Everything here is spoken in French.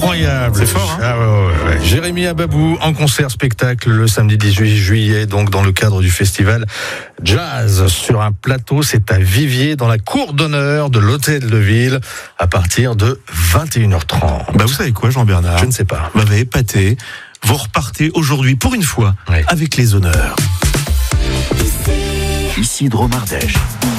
Incroyable. C'est fort, hein. Ah ouais. Jérémy Ababou en concert-spectacle le samedi 18 juillet, donc dans le cadre du festival Jazz sur un plateau. C'est à Viviers, dans la cour d'honneur de l'Hôtel de Ville, à partir de 21h30. Vous savez quoi, Jean-Bernard? Je ne sais pas. Vous m'avez épaté. Vous repartez aujourd'hui, pour une fois, Oui. avec les honneurs. Ici Dromardèche.